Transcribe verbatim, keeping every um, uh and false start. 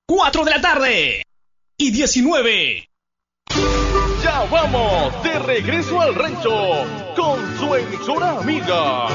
cuatro de la tarde y diecinueve. Ya vamos de regreso al rancho con su emisora amiga,